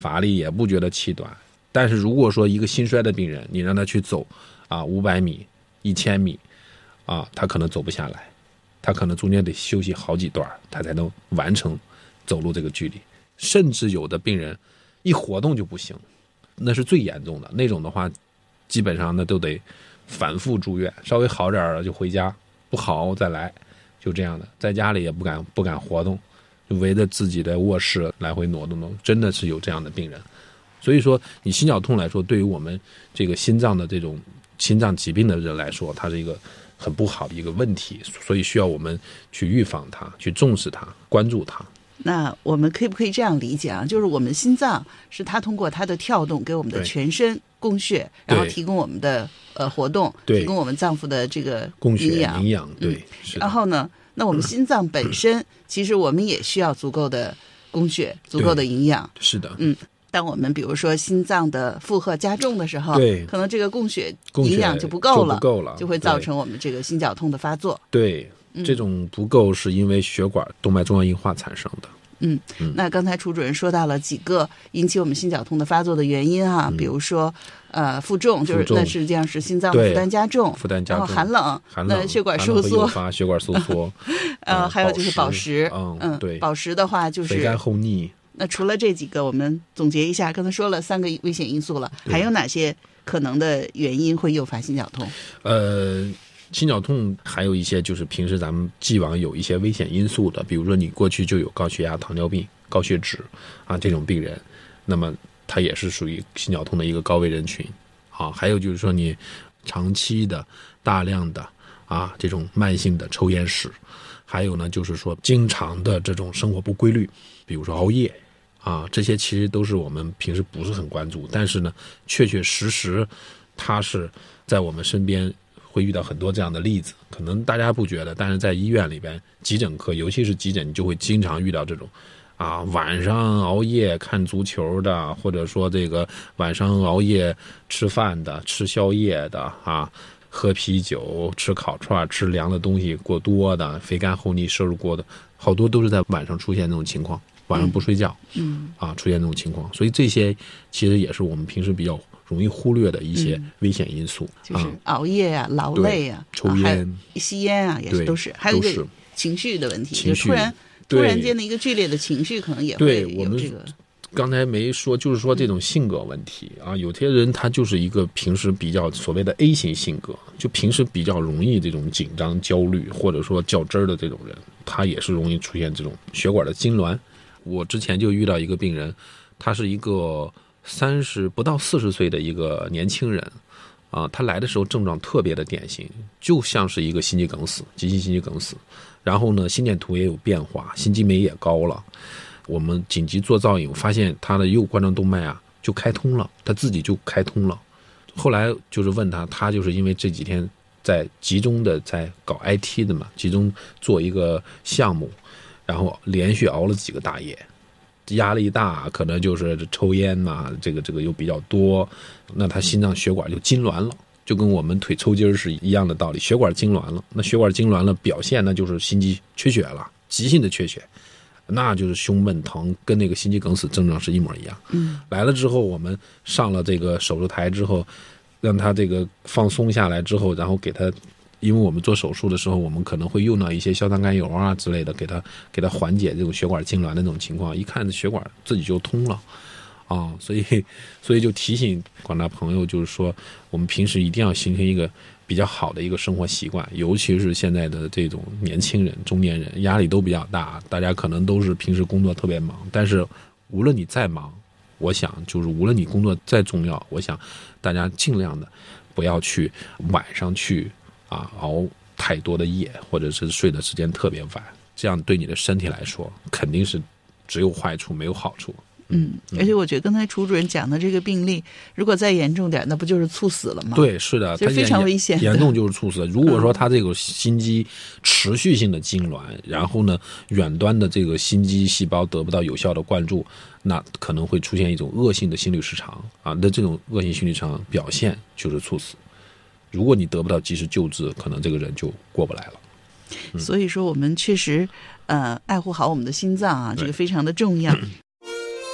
乏力，也不觉得气短。但是如果说一个心衰的病人，你让他去走500米、1000米他可能走不下来，他可能中间得休息好几段，他才能完成走路这个距离。甚至有的病人一活动就不行，那是最严重的那种的话，基本上那都得反复住院，稍微好点了就回家，不好再来，就这样的，在家里也不敢活动，就围着自己的卧室来回挪动，真的是有这样的病人。所以说你心绞痛来说，对于我们这个心脏的这种心脏疾病的人来说，它是一个很不好的一个问题，所以需要我们去预防它，去重视它，关注它。 那我们可不可以这样理解啊？就是我们心脏是它通过它的跳动给我们的全身供血，然后提供我们的活动，提供我们脏腑的这个供血营养，对。 然后呢，那我们心脏本身其实我们也需要足够的供血，足够的营养。 是的， 当我们比如说心脏的负荷加重的时候， 对， 可能这个供血营养就不够了，就会造成我们这个心绞痛的发作。 对，这种不够是因为血管动脉粥样硬化产生的。 那刚才楚主任说到了几个引起我们心绞痛的发作的原因比如说负重，就是那实际上是心脏负担加重，然后寒冷，那血管收缩， 血管收缩还有就是饱食， 对， 饱食的话就是肥甘厚腻。 那除了这几个，我们总结一下，刚才说了3个危险因素了，还有哪些可能的原因会诱发心绞痛？ 心绞痛还有一些就是平时咱们既往有一些危险因素的，比如说你过去就有高血压、糖尿病、高血脂这种病人，那么他也是属于心绞痛的一个高危人群还有就是说你长期的大量的这种慢性的抽烟史，还有呢就是说经常的这种生活不规律，比如说熬夜这些其实都是我们平时不是很关注，但是呢确确实实它是在我们身边会遇到很多这样的例子，可能大家不觉得，但是在医院里边急诊科，尤其是急诊，你就会经常遇到这种晚上熬夜看足球的，或者说这个晚上熬夜吃饭的、吃宵夜的喝啤酒、吃烤串、吃凉的东西过多的、肥甘厚腻摄入过的，好多都是在晚上出现这种情况，晚上不睡觉出现这种情况，所以这些其实也是我们平时比较容易忽略的一些危险因素， 就是熬夜劳累抽烟、 吸烟也是都是，还有一个情绪的问题，就突然间的一个剧烈的情绪，可能也会有这个。 刚才没说，就是说这种性格问题有些人他就是一个平时比较所谓的 A 型性格，就平时比较容易这种紧张、焦虑或者说较真儿的这种人，他也是容易出现这种血管的痉挛。我之前就遇到一个病人，他是一个不到40岁的一个年轻人他来的时候症状特别的典型，就像是一个心肌梗死，急性心肌梗死，然后呢心电图也有变化，心肌酶也高了，我们紧急做造影，发现他的右冠状动脉就开通了，他自己就开通了。后来就是问他就是因为这几天在集中的在搞 IT 的嘛，集中做一个项目，然后连续熬了几个大夜，压力大，可能就是抽烟这个又比较多，那他心脏血管就痉挛了，就跟我们腿抽筋是一样的道理，血管痉挛了。那血管痉挛了，表现呢就是心肌缺血了，急性的缺血，那就是胸闷疼，跟那个心肌梗死症状是一模一样。来了之后，我们上了这个手术台之后，让他这个放松下来之后，然后给他。因为我们做手术的时候，我们可能会用到一些硝酸甘油之类的，给他缓解这种血管痉挛的那种情况。一看这血管自己就通了所以就提醒广大朋友，就是说我们平时一定要形成一个比较好的一个生活习惯，尤其是现在的这种年轻人、中年人，压力都比较大，大家可能都是平时工作特别忙，但是无论你再忙，我想就是无论你工作再重要，我想大家尽量的不要去晚上去熬太多的夜，或者是睡的时间特别晚，这样对你的身体来说肯定是只有坏处没有好处。 而且我觉得刚才楚主任讲的这个病例，如果再严重点，那不就是猝死了吗？ 对，是的， 它非常危险的， 严重就是猝死。如果说他这个心肌持续性的痉挛，然后呢远端的这个心肌细胞得不到有效的灌注，那可能会出现一种恶性的心律失常那这种恶性心律失常表现就是猝死。如果你得不到及时救治，可能这个人就过不来了。 所以说我们确实爱护好我们的心脏这个非常的重要。